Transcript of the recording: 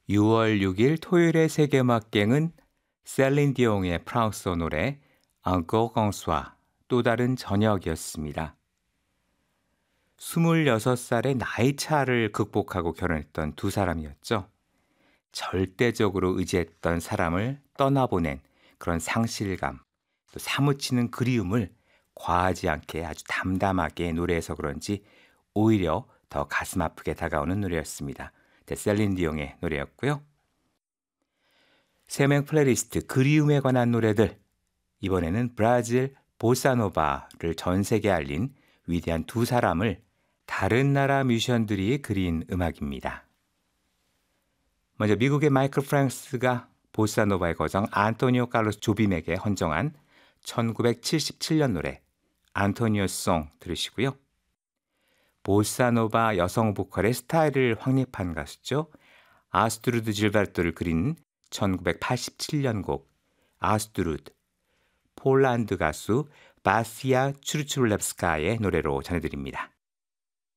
6월 6일 토요일의 세계음악갱은 셀린 디옹의 프랑스어 노래 Encore un soir, 또 다른 저녁이었습니다. 26살의 나이 차를 극복하고 결혼했던 두 사람이었죠. 절대적으로 의지했던 사람을 떠나보낸 그런 상실감, 또 사무치는 그리움을 과하지 않게 아주 담담하게 노래해서 그런지 오히려 더 가슴 아프게 다가오는 노래였습니다. 셀린 디옹의 노래였고요. 세명 플레이리스트 그리움에 관한 노래들, 이번에는 브라질 보사노바를 전 세계에 알린 위대한 두 사람을 다른 나라 뮤지션들이 그린 음악입니다. 먼저 미국의 마이클 프랑스가 보사노바의 거장 안토니오 칼로스 조빔에게 헌정한 1977년 노래 안토니오 송 들으시고요. 보사노바 여성 보컬의 스타일을 확립한 가수죠. 아스트루드 질발토를 그린 1987년 곡 아스트루드, 폴란드 가수 바시아 추르출랩스카의 노래로 전해드립니다.